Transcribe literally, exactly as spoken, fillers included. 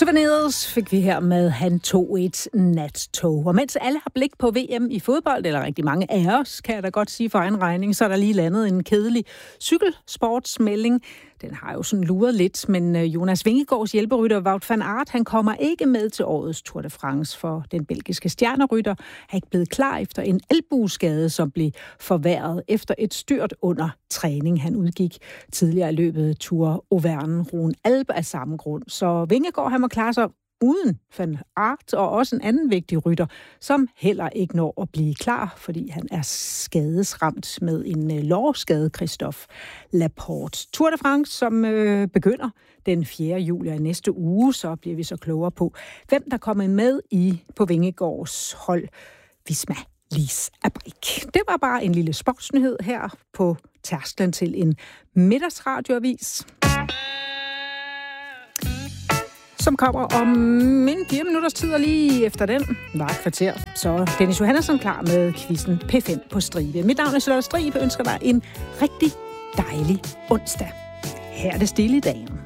Souvenirs fik vi her med Han tog et nattog. Og mens alle har blik på V M i fodbold, eller rigtig mange af os, kan jeg da godt sige for egen regning, så er der lige landet en kedelig cykelsportsmelding. Den har jo sådan luret lidt, men Jonas Vingegaards hjælperytter Wout van Aert, han kommer ikke med til årets Tour de France, for den belgiske stjernerytter er ikke blevet klar efter en albueskade, som blev forværret efter et styrt under træning. Han udgik tidligere i løbet Tour Auvergne Rhône Alpes af samme grund. Så Vingegaard, han må klare sig uden Van Aert, og også en anden vigtig rytter, som heller ikke når at blive klar, fordi han er skadesramt med en lårskade, Christophe Laporte. Tour de France, som øh, begynder den fjerde juli i næste uge, så bliver vi så klogere på, hvem der kommer med i på Vingegaards hold Visma Lease Abrik. Det var bare en lille sportsnyhed her på tærsklen til en middagsradioavis, som kommer om en fire minutters tid, og lige efter den var et kvarter. Så Dennis Johannesson klar med quizzen P fem på stribe. Mit navn er Charlotte Stribe, ønsker dig en rigtig dejlig onsdag. Her er det stille i dagen.